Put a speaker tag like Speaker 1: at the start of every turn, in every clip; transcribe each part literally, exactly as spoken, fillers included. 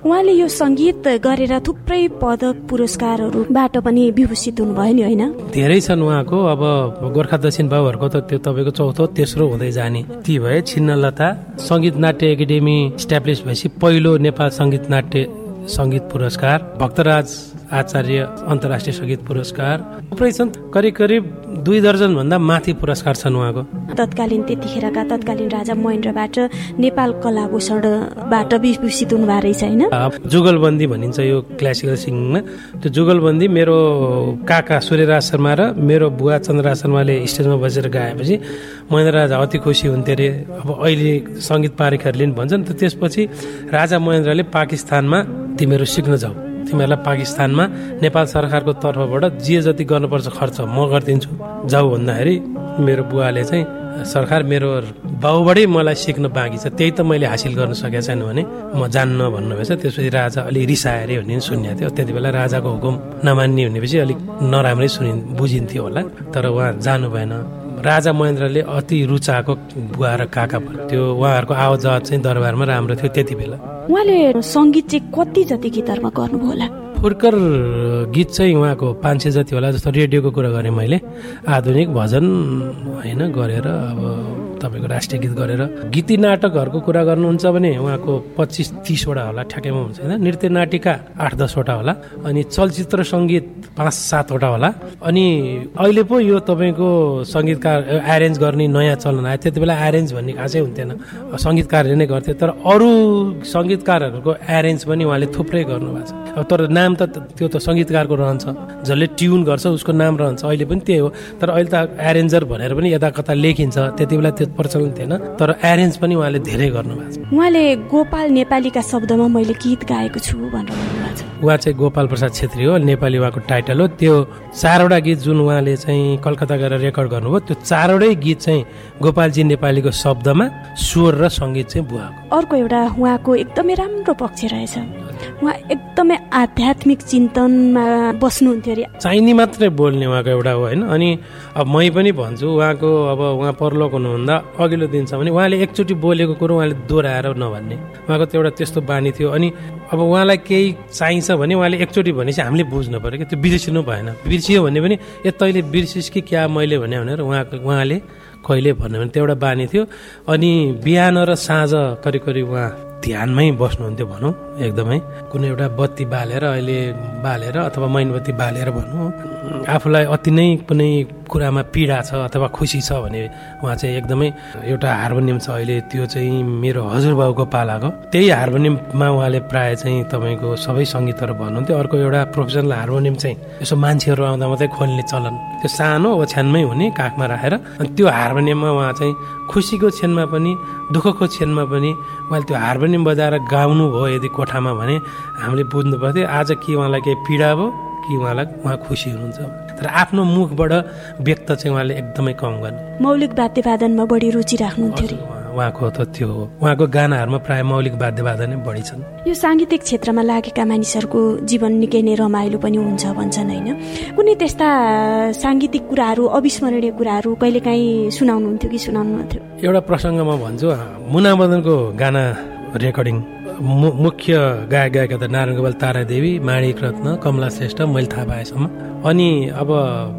Speaker 1: उहाँले यो सङ्गीत गरेर थुप्रै पदक पुरस्कारहरूबाट पनि विभूषित हुनुभयो नि, होइन?
Speaker 2: धेरै छन् उहाँको। अब गोर्खा दक्षिण बाबुहरूको त त्यो तपाईँको चौथो तेस्रो हुँदै जाने ती भए। छिन्नलता सङ्गीत नाट्य एकाडेमी इस्टाब्लिस भएपछि पहिलो नेपाल सङ्गीत नाट्य सङ्गीत पुरस्कार, भक्तराज आचार्य अन्तर्राष्ट्रिय सङ्गीत पुरस्कार, थुप्रै छन्। करिब करिब दुई दर्जन भन्दा माथि पुरस्कार छन् उहाँको।
Speaker 1: तत्कालीन त्यतिखेरका तत्कालीन राजा महेन्द्रबाट नेपाल कलाभूषणबाट विभूषित हुनुभएको रहेछ, होइन?
Speaker 2: जुगलबन्दी भनिन्छ यो क्लासिकल सिङ्गिङमा। त्यो जुगलबन्दी मेरो काका सूर्यराज शर्मा र मेरो बुवा चन्द्रराज शर्माले स्टेजमा बसेर गाएपछि महेन्द्र राजा अति खुसी हुन्थे अरे। अब अहिले सङ्गीत पारिखहरूले पनि भन्छन्। त त्यसपछि राजा महेन्द्रले पाकिस्तानमा तिमीहरू सिक्न जाऊ, तिमीहरूलाई पाकिस्तानमा नेपाल सरकारको तर्फबाट जे जति गर्नुपर्छ खर्च म गरिदिन्छु जाऊ भन्दाखेरि मेरो बुवाले चाहिँ सरकार मेरो बाउबाटै मलाई सिक्न बाँकी छ, त्यही त मैले हासिल गर्न सकेको छैन भने म जान्न भन्नुभएछ। त्यसपछि राजा अलिक रिसाए अरे भन्ने सुनेको थियो। त्यति बेला राजाको हुकुम नमान्ने भनेपछि अलिक नराम्रै सुनि बुझिन्थ्यो होला। तर उहाँ जानु भएन। राजा महेन्द्रले अति रुचाएको बुवा र काका त्यो उहाँहरूको आवाज चाहिँ दरबारमा राम्रो थियो त्यति बेला।
Speaker 1: उहाँले सङ्गीत चाहिँ कति जति गीतहरूमा गर्नुभयो होला?
Speaker 2: फुर्कर गीत चाहिँ उहाँको पाँच सय जति होला। जस्तो रेडियोको कुरा गरेँ मैले, आधुनिक भजन होइन गरेर अब तपाईँको राष्ट्रिय गीत गरेर। गीती नाटकहरूको कुरा गर्नुहुन्छ भने उहाँको पच्चिस तिसवटा होला ठ्याक्कैमा हुन्छ होइन। नृत्य नाटिका आठ दसवटा होला। अनि चलचित्र सङ्गीत पाँच सातवटा होला। अनि अहिले पो यो तपाईँको सङ्गीतकार एरेन्ज गर्ने नयाँ चलन आयो। त्यति बेला एरेन्ज भन्ने खासै हुन्थेन, सङ्गीतकारले नै गर्थे। तर अरू सङ्गीतकारहरूको एरेन्ज पनि उहाँले थुप्रै गर्नुभएको छ। अब तर नाम त त्यो त सङ्गीतकारको रहन्छ, जसले ट्युन गर्छ उसको नाम रहन्छ। अहिले पनि त्यही हो। तर अहिले त एरेन्जर भनेर पनि यता कता लेखिन्छ। त्यति बेला त्यो प्रचलन थिएन। तर एरेन्ज पनि उहाँले धेरै गर्नुभएको छ।
Speaker 1: उहाँले गोपाल नेपालीका शब्दमा मैले गीत गाएको छु भनेर भन्नुभएको छ।
Speaker 2: उहाँ चाहिँ गोपाल प्रसाद छेत्री हो, नेपाली उहाँको टाइटल हो। त्यो चारवटा गीत जुन उहाँले चाहिँ कलकत्ता गएर रेकर्ड गर्नुभयो, त्यो चारवटै गीत चाहिँ गोपालजी नेपालीको शब्दमा, स्वर र सङ्गीत चाहिँ बुवाको।
Speaker 1: अर्को एउटा उहाँको एकदमै राम्रो पक्ष रहेछ, उहाँ एकदमै आध्यात्मिक चिन्तनमा बस्नुहुन्थ्यो अरे।
Speaker 2: चाहिने मात्रै बोल्ने उहाँको एउटा हो होइन। अनि अब मै पनि भन्छु उहाँको अब उहाँ परलोक हुनुभन्दा अघिल्लो दिनसम्म पनि उहाँले एकचोटि बोलेको कुरो उहाँले दोहोऱ्याएर नभन्ने, उहाँको त्यो एउटा त्यस्तो बानी थियो। अनि अब उहाँलाई केही चाहिन्छ भने उहाँले एकचोटि भनेपछि हामीले बुझ्नु पऱ्यो कि त्यो बिर्सिनु भएन। बिर्सियो भने पनि ए तैँले बिर्सिस् कि क्या मैले भने भनेर उहाँको उहाँले कहिले भन्यो भने त्यो एउटा बानी थियो। अनि बिहान र साँझ करिब करिब उहाँ ध्यानमै बस्नुहुन्थ्यो भनौँ। एकदमै कुनै एउटा बत्ती बालेर अहिले बालेर अथवा मैनबत्ती बालेर भनौँ, आफूलाई अति नै कुनै कुरामा पीडा छ अथवा खुसी छ भने उहाँ चाहिँ एकदमै एउटा हार्मोनियम छ अहिले, त्यो चाहिँ मेरो हजुरबाउको पालाको, त्यही हार्मोनियममा उहाँले प्राय चाहिँ तपाईँको सबै सङ्गीतहरू भन्नुहुन्थ्यो। अर्को एउटा प्रोफेसनल हार्मोनियम चाहिँ यसो मान्छेहरू आउँदा मात्रै खोल्ने चलन, त्यो सानो ओछ्यानमै हुने काखमा राखेर, अनि त्यो हार्मोनियममा उहाँ चाहिँ खुसीको क्षणमा पनि दुःखको क्षणमा पनि उहाँले त्यो हार्मोनियम बजाएर गाउनु भयो यदि कोठामा भने हामीले बुझ्नु पर्थ्यो आज कि उहाँलाई केही पीडा भयो कि उहाँलाई उहाँ खुसी हुनुहुन्छ। तर आफ्नो मुखबाट व्यक्त चाहिँ उहाँले एकदमै कम गर्ने।
Speaker 1: मौलिक वाद्यवादनमा बढी रुचि राख्नुहुन्थ्यो अरे
Speaker 2: उहाँको, त त्यो हो। उहाँको गानाहरूमा प्राय मौलिक वाद्यवादन नै बढी छन्।
Speaker 1: यो साङ्गीतिक क्षेत्रमा लागेका मानिसहरूको जीवन निकै नै रमाइलो पनि हुन्छ भन्छन् होइन। कुनै त्यस्ता साङ्गीतिक कुराहरू, अविस्मरणीय कुराहरू कहिलेकाहीँ सुनाउनुहुन्थ्यो कि सुनाउनुहुन्थ्यो?
Speaker 2: एउटा प्रसङ्गमा भन्छु, मुनामदनको गाना रेकर्डिङ मुख्य गायक गायिका त नारायण गोपाल, तारादेवी, माणिक रत्न, कमला श्रेष्ठ, मैले थाहा पाएसम्म। अनि अब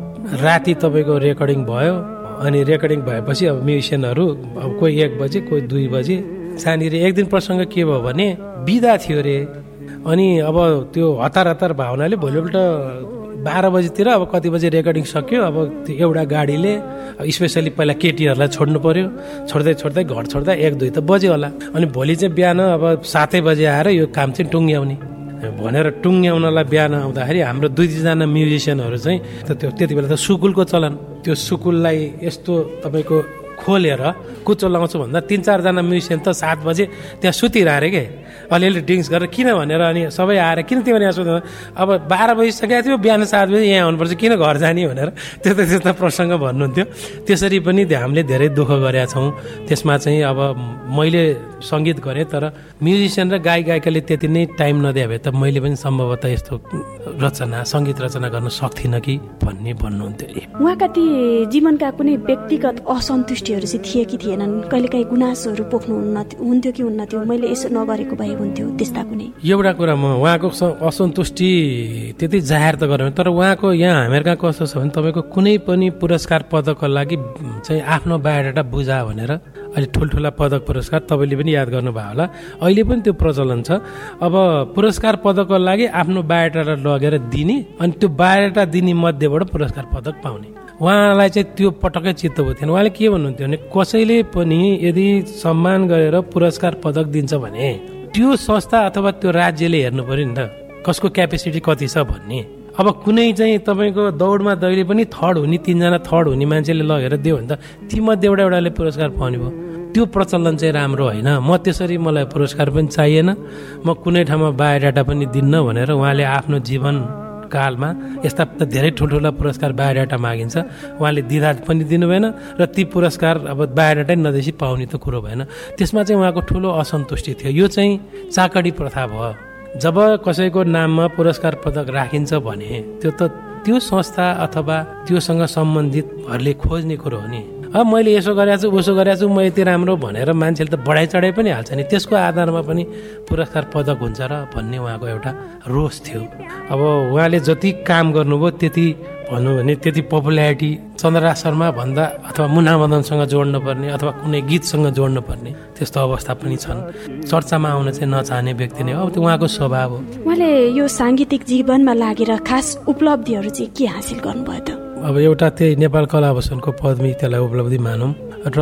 Speaker 2: राति तपाईँको रेकर्डिङ भयो। अनि रेकर्डिङ भएपछि अब म्युजिसियनहरू अब कोही एक बजे कोही दुई बजे सानीर एक दिन प्रसङ्ग के भयो भने बिदा थियो अरे। अनि अब त्यो हतार हतार भावनाले भोलिपल्ट बाह्र बजीतिर अब कति बजी रेकर्डिङ सक्यो। अब त्यो एउटा गाडीले स्पेसली पहिला केटीहरूलाई छोड्नु पर्यो, छोड्दै छोड्दै घर छोड्दा एक दुई त बज्यो होला। अनि भोलि चाहिँ बिहान अब सातै बजे आएर यो काम चाहिँ टुङ्ग्याउने भनेर टुङ्ग्याउनलाई बिहान आउँदाखेरि हाम्रो दुई दुईजना म्युजिसियनहरू चाहिँ त्यो त्यति बेला त सुकुलको चलन, त्यो सुकुललाई यस्तो तपाईँको खोलेर कुचो लगाउँछु भन्दा तिन चारजना म्युजिसियन त सात बजे त्यहाँ सुतिरहे अरे के, अलिअलि ड्रिङ्क्स गरेर। किन भनेर अनि सबै आएर किन तिमीहरू यहाँ सुत्नु, अब बाह्र बजिसकेको थियो, बिहान सात बजी यहाँ आउनुपर्छ, किन घर जाने भनेर त्यस्तो त्यस्तो प्रसङ्ग भन्नुहुन्थ्यो। त्यसरी पनि हामीले धेरै दुःख गरेका छौँ। त्यसमा चाहिँ अब मैले सङ्गीत गरेँ तर म्युजिसियन र गायक गायिकाले त्यति नै टाइम नदिए भए त मैले पनि सम्भवतः यस्तो रचना सङ्गीत रचना गर्न सक्थिनँ कि भन्ने भन्नुहुन्थ्यो।
Speaker 1: उहाँका ती जीवनका कुनै व्यक्तिगत असन्तुष्टि असन्तुष्टिहरू चाहिँ थिए कि थिएनन्, कहिलेकाहीँ गुनासोहरू पोख्नु हुन्थ्यो कि हुन्न थियो, मैले यसो नगरेको भए हुन्थ्यो, त्यस्ता कुनै?
Speaker 2: एउटा कुरा म उहाँको असन्तुष्टि त्यति जाहेर त गरेन, तर उहाँको यहाँ हामीहरूका कस्तो छ भने तपाईँको कुनै पनि पुरस्कार पदकको लागि चाहिँ आफ्नो बायोडाटा बुझा भनेर अहिले ठुल्ठुला पदक पुरस्कार तपाईँले पनि याद गर्नुभयो होला, अहिले पनि त्यो प्रचलन छ। अब पुरस्कार पदकको लागि आफ्नो बायोडाटा लगेर दिने अनि त्यो बायोडाटा दिने मध्येबाट पुरस्कार पदक पाउने, उहाँलाई चाहिँ त्यो पटक्कै चित्त भएको थिएन। उहाँले के भन्नुहुन्थ्यो भने कसैले पनि यदि सम्मान गरेर पुरस्कार पदक दिन्छ भने त्यो संस्था अथवा त्यो राज्यले हेर्नु पर्यो नि त कसको क्यापेसिटी कति छ भन्ने। अब कुनै चाहिँ तपाईँको दौडमा दैले पनि थर्ड हुने, तिनजना थर्ड हुने मान्छेले लगेर दियो भने त तीमध्येबाट एउटाले पुरस्कार पाउने भयो। त्यो प्रचलन चाहिँ राम्रो होइन। म त्यसरी मलाई पुरस्कार पनि चाहिएन, म कुनै ठाउँमा बायोडाटा पनि दिन्न भनेर उहाँले आफ्नो जीवन कालमा यस्ता धेरै ठुल्ठुला पुरस्कार बायोडाटा मागिन्छ, उहाँले दिँदा पनि दिनु भएन र ती पुरस्कार अब बायोडाटै नदेशी पाउने त कुरो भएन। त्यसमा चाहिँ उहाँको ठुलो असन्तुष्टि थियो। यो चाहिँ चाकडी प्रथा भयो। जब कसैको नाममा पुरस्कार पदक राखिन्छ भने त्यो त त्यो संस्था अथवा त्योसँग सम्बन्धितहरूले खोज्ने कुरो हो नि। अब मैले यसो गरेको छु उसो गरेको छु म यति राम्रो भनेर मान्छेले त बढाइ चढाइ पनि हाल्छ नि, त्यसको आधारमा पनि पुरस्कार पदक हुन्छ र भन्ने उहाँको एउटा रोष थियो। अब उहाँले जति काम गर्नुभयो त्यति भनौँ भने त्यति पपुल्यारिटी चन्द्रराज शर्मा भन्दा अथवा मुना मदनसँग जोड्नु पर्ने अथवा कुनै गीतसँग जोड्नु पर्ने त्यस्तो अवस्था पनि छन्। चर्चामा आउन चाहिँ नचाहने व्यक्ति नै हो, अब त्यो उहाँको स्वभाव हो।
Speaker 1: उहाँले यो साङ्गीतिक जीवनमा लागेर खास उपलब्धिहरू चाहिँ के हासिल गर्नुभयो त?
Speaker 2: अब एउटा त्यही नेपाल कला भूषणको पदवी, त्यसलाई उपलब्धि मानौँ। र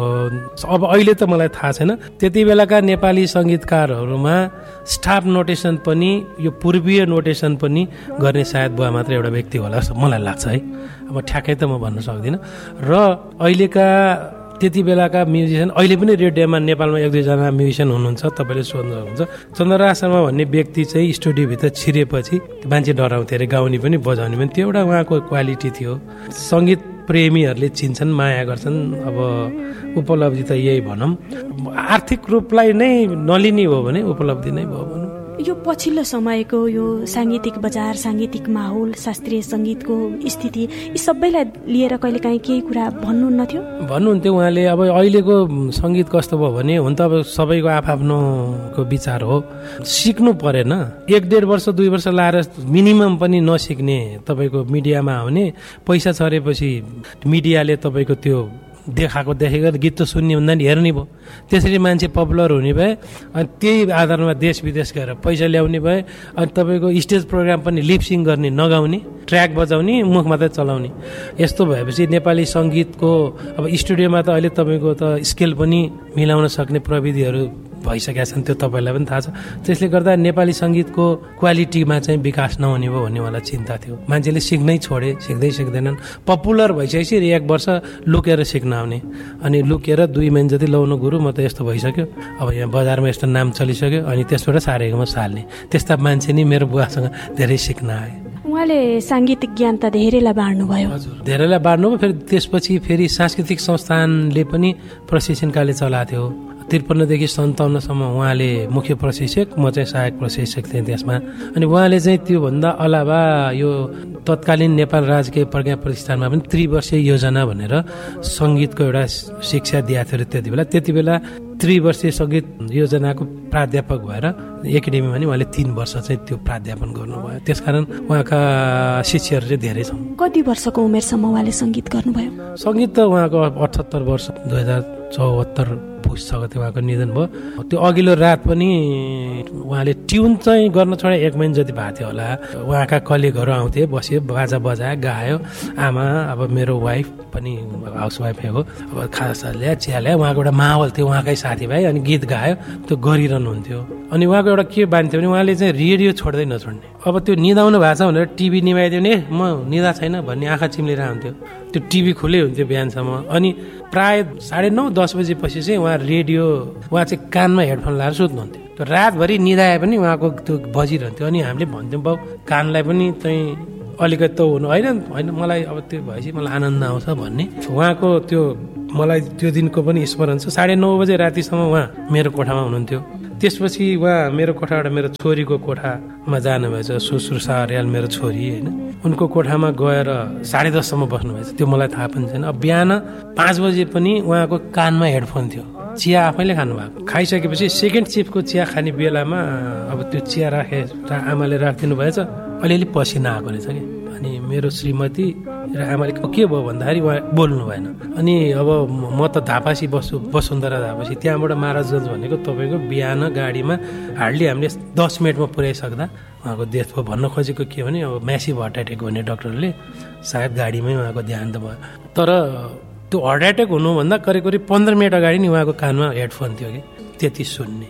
Speaker 2: अब अहिले त मलाई थाहा छैन, त्यति बेलाका नेपाली सङ्गीतकारहरूमा स्टाफ नोटेसन पनि यो पूर्वीय नोटेसन पनि गर्ने सायद बुवा मात्र एउटा व्यक्ति होला जस्तो मलाई लाग्छ है। अब ठ्याक्कै त म भन्न सक्दिनँ। र अहिलेका त्यति बेलाका म्युजिसियन अहिले पनि रेडियोमा नेपालमा एक दुईजना म्युजिसियन हुनुहुन्छ, तपाईँले सोध्नुहुन्छ। चन्द्रराज शर्मा भन्ने व्यक्ति चाहिँ स्टुडियोभित्र छिरेपछि मान्छे डराउँथे अरे, गाउने पनि बजाउने पनि, त्यो एउटा उहाँको क्वालिटी थियो। सङ्गीत प्रेमीहरूले चिन्छन्, माया गर्छन्। अब उपलब्धि त यही भनौँ, आर्थिक रूपलाई नै नलिने हो भने उपलब्धि नै भयो भनौँ।
Speaker 1: यो पछिल्लो समयको यो साङ्गीतिक बजार, साङ्गीतिक माहौल, शास्त्रीय सङ्गीतको स्थिति, यी सबैलाई लिएर कहिलेकाहीँ केही कुरा भन्नुहुन्न थियो? भन्नुहुन्थ्यो
Speaker 2: उहाँले। अब अहिलेको सङ्गीत कस्तो भयो भने हुन त अब सबैको आफआफ्नोको विचार हो, सिक्नु परेन। एक डेढ वर्ष दुई वर्ष लाएर मिनिमम पनि नसिक्ने तपाईँको मिडियामा आउने, पैसा छरेपछि मिडियाले तपाईँको त्यो देखाएको देखेको गीत त सुन्ने भन्दा नि हेर्ने भयो। त्यसरी मान्छे पपुलर हुने भए अनि त्यही आधारमा देश विदेश गएर पैसा ल्याउने भए। अनि तपाईँको स्टेज प्रोग्राम पनि लिपसिङ गर्ने, नगाउने, ट्र्याक बजाउने, मुख मात्रै चलाउने। यस्तो भएपछि नेपाली सङ्गीतको अब स्टुडियोमा त अहिले तपाईँको त स्केल पनि मिलाउन सक्ने प्रविधिहरू भइसकेका छन्, त्यो तपाईँलाई पनि थाहा छ। त्यसले गर्दा नेपाली सङ्गीतको क्वालिटीमा चाहिँ विकास नहुने भयो भन्ने मलाई चिन्ता थियो। मान्छेले सिक्नै छोडे, सिक्दै सिक्दैनन्। पपुलर भइसकेपछि एक वर्ष लुकेर सिक्न आउने, अनि लुकेर दुई महिना जति लाउनु गुरु म त यस्तो भइसक्यो, अब यहाँ बजारमा यस्तो नाम चलिसक्यो, अनि त्यसबाट सारेकोमा साल्ने, त्यस्ता मान्छे नि मेरो बुवासँग धेरै सिक्न आए।
Speaker 1: उहाँले साङ्गीतिक ज्ञान त धेरैलाई बाँड्नुभयो।
Speaker 2: हजुर, धेरैलाई बाँड्नुभयो। फेरि त्यसपछि फेरि सांस्कृतिक संस्थानले पनि प्रशिक्षण कार्य चलाएको थियो। त्रिपन्नदेखि सन्ताउन्नसम्म उहाँले मुख्य प्रशिक्षक, म चाहिँ सहायक प्रशिक्षक थिएँ त्यसमा। अनि उहाँले चाहिँ त्योभन्दा अलावा यो तत्कालीन नेपाल राजकीय प्रज्ञा प्रतिष्ठानमा पनि त्रिवर्षीय योजना भनेर सङ्गीतको एउटा शिक्षा दिएको थियो त्यति बेला। त्यति बेला त्रिवर्षीय सङ्गीत योजनाको प्राध्यापक भएर एकाडेमीमा नि उहाँले तीन वर्ष चाहिँ त्यो प्राध्यापन गर्नुभयो। त्यसकारण उहाँका शिष्यहरू चाहिँ धेरै छन्।
Speaker 1: कति वर्षको उमेरसम्म उहाँले सङ्गीत गर्नुभयो?
Speaker 2: सङ्गीत त उहाँको अठहत्तर वर्ष, दुई हजार चौहत्तर पुस्तक थियो उहाँको निधन भयो। त्यो अघिल्लो रात पनि उहाँले ट्युन चाहिँ गर्न छोडे एक महिना जति भएको थियो होला। उहाँका कलिगहरू आउँथे, बस्यो, बाजा बजायो, गायो। आमा अब मेरो वाइफ पनि हाउस वाइफै हो, अब खाजा ल्यायो, चिया ल्यायो। उहाँको एउटा माहौल थियो, उहाँकै साथीभाइ, अनि गीत गायो, त्यो गरिरहनुहुन्थ्यो। अनि उहाँको एउटा के बानी थियो भने उहाँले चाहिँ रेडियो छोड्दै नछोड्ने। अब त्यो निदाउनु भएको छ भनेर टिभी निभाइदियो भने म निदा छैन भन्ने आँखा चिम्लेर हुन्थ्यो। त्यो टिभी खुलै हुन्थ्यो बिहानसम्म। अनि प्राय साढे नौ दस बजेपछि चाहिँ उहाँ रेडियो, उहाँ चाहिँ कानमा हेडफोन लाएर सुत्नुहुन्थ्यो। त्यो रातभरि निदाए पनि उहाँको त्यो बजिरहन्थ्यो। अनि हामीले भन्थ्यौँ बाउ कानलाई पनि चाहिँ अलिकति त हुनु होइन होइन मलाई अब त्यो भएपछि मलाई आनन्द आउँछ भन्ने। उहाँको त्यो मलाई त्यो दिनको पनि स्मरण छ। साढे नौ बजे रातिसम्म उहाँ मेरो कोठामा हुनुहुन्थ्यो। त्यसपछि उहाँ मेरो कोठाबाट मेरो छोरीको कोठामा जानुभएछ, सुश्रुषा अर्याल मेरो छोरी होइन, उनको कोठामा गएर साढे दससम्म बस्नुभएछ, त्यो मलाई थाहा पनि छैन। अब बिहान पाँच बजे पनि उहाँको कानमा हेडफोन थियो, चिया आफैले खानुभएको। खाइसकेपछि सेकेन्ड चिफको चिया खाने बेलामा अब त्यो चिया राखे आमाले राखिदिनु भएछ, अलिअलि पसिना आएको रहेछ कि। अनि मेरो श्रीमती र आमाले के भयो भन्दाखेरि उहाँ बोल्नु भएन। अनि अब म त धापासी बस्छु, वसुन्धरा धापासी, त्यहाँबाट महाराजगञ्ज भनेको तपाईँको बिहान गाडीमा हार्डली हामीले दस मिनटमा पुर्याइसक्दा उहाँको डेथ भयो। भन्न खोजेको के भने अब म्यासिभ हार्ट एट्याक भने डक्टरले सायद गाडीमै उहाँको देहान्त भयो। तर त्यो हार्ट एट्याक हुनुभन्दा करिब करिब पन्ध्र मिनट अगाडि नि उहाँको कानमा हेडफोन थियो कि, त्यति सुन्ने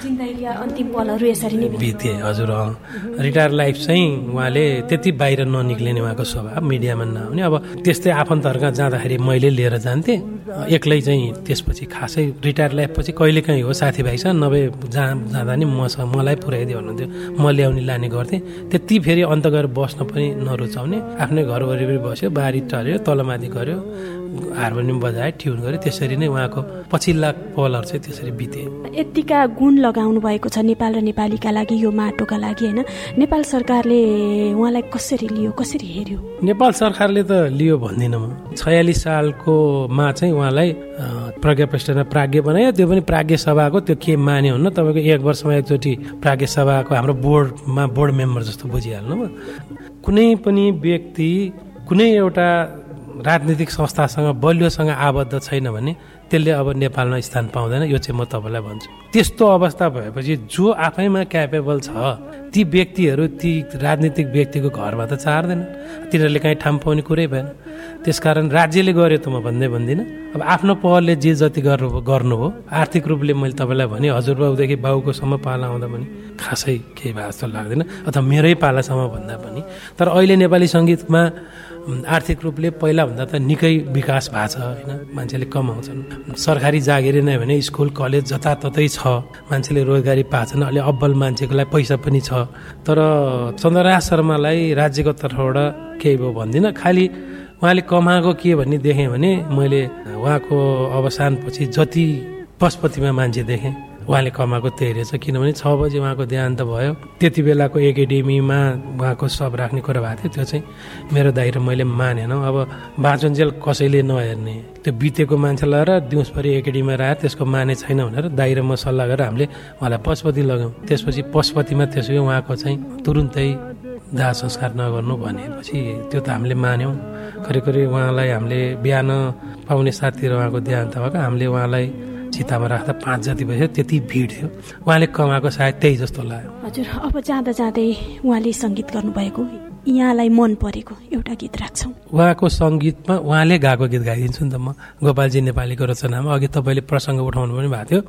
Speaker 1: अन्तिम पलहरू यसरी नै
Speaker 2: बिते। हजुर, रिटायर लाइफ चाहिँ उहाँले त्यति बाहिर ननिक्लिने उहाँको स्वभाव, मिडियामा नआउने। अब त्यस्तै आफन्तहरूका जाँदाखेरि मैले लिएर जान्थेँ एक्लै चाहिँ। त्यसपछि खासै रिटायर लाइफ पछि कहिले काहीँ हो साथीभाइसँग, नभए जहाँ जाँदा नि मसँग मलाई पुर्याइदियो भन्नुहुन्थ्यो, म ल्याउने लाने गर्थेँ। त्यति फेरि अन्त गएर बस्न पनि नरुचाउने, आफ्नै घर वरिपरि बस्यो, बारी टर्यो, तलमाथि गऱ्यो, हार्मोनियम बजाए, ट्युन गऱ्यो, त्यसरी नै उहाँको पछिल्ला पलहरू चाहिँ त्यसरी बिते।
Speaker 1: यतिका गुण लगाउनु भएको छ नेपाल र नेपालीका लागि, यो माटोका लागि होइन। नेपाल सरकारले उहाँलाई कसरी लियो, कसरी हेऱ्यो?
Speaker 2: नेपाल सरकारले त लियो भन्दिनँ म। छयालिस सालको मा चाहिँ उहाँलाई प्रज्ञा प्रतिष्ठानमा प्राज्ञ बनायो, त्यो पनि प्राज्ञ सभाको त्यो के मान्यो हुन्न, तपाईँको एक वर्षमा एकचोटि प्राज्ञ सभाको हाम्रो बोर्डमा बोर्ड मेम्बर जस्तो बुझिहाल्नु। कुनै पनि व्यक्ति कुनै एउटा राजनीतिक संस्थासँग बलियोसँग आबद्ध छैन भने त्यसले अब नेपालमा स्थान पाउँदैन, यो चाहिँ म तपाईँलाई भन्छु। त्यस्तो अवस्था भएपछि जो आफैमा क्यापेबल छ ती व्यक्तिहरू ती राजनीतिक व्यक्तिको घरमा त चार्दैन, तिनीहरूले काहीँ ठाउँ पाउने कुरै भएन। त्यसकारण राज्यले गर्यो त म भन्दै भन्दिनँ, अब आफ्नो पहलले जे जति गर्नु गर्नु हो। आर्थिक रूपले मैले तपाईँलाई भने हजुरबाउदेखि बाउकोसम्म पाला आउँदा पनि खासै केही भए जस्तो लाग्दैन, अथवा मेरै पालासम्म भन्दा पनि। तर अहिले नेपाली सङ्गीतमा आर्थिक रूपले पहिलाभन्दा त निकै विकास भएको छ होइन, मान्छेले कमाउँछन्। सरकारी जागिर नै भने स्कुल कलेज जताततै छ, मान्छेले रोजगारी पाछन्, अहिले अब्बल मान्छेको लागि पैसा पनि छ। तर चन्द्रराज शर्मालाई राज्यको तर्फबाट केही भयो भन्दिनँ, खालि उहाँले कमाएको के भन्ने देखेँ भने मैले उहाँको अवसानपछि जति पशुपतिमा मान्छे देखेँ उहाँले कमाएको त्यही रहेछ। किनभने छ बजी उहाँको देहान्त भयो, त्यति बेलाको एकाडेमीमा उहाँको सब राख्ने कुरा भएको थियो, त्यो चाहिँ मेरो दाइ र मैले मानेन। अब बाँचुन्जेल कसैले नहेर्ने, त्यो बितेको मान्छेलाई र दिउँसभरि एकाडेमीमा राखेर त्यसको माने छैन भनेर दाइ र म सल्लाह गरेर हामीले उहाँलाई पशुपति लगायौँ। त्यसपछि पशुपतिमा त्यसो उहाँको चाहिँ तुरुन्तै दाह संस्कार नगर्नु भनेपछि त्यो त हामीले मान्यौँ। करिब करिब उहाँलाई हामीले बिहान पाउने साथतिर उहाँको देहान्त भएको, हामीले उहाँलाई चितामा राख्दा पाँच जति भइसक्यो, त्यति भिड थियो। उहाँले कमाएको सायद त्यही जस्तो लाग्यो।
Speaker 1: हजुर, अब जाँदा जाँदै उहाँले सङ्गीत गर्नुभएको यहाँलाई मन परेको एउटा गीत राख्छौँ।
Speaker 2: उहाँको सङ्गीतमा उहाँले गाएको गीत गाइदिन्छु नि त म, गोपालजी नेपालीको रचनामा। अघि तपाईँले प्रसङ्ग उठाउनु पनि भएको थियो,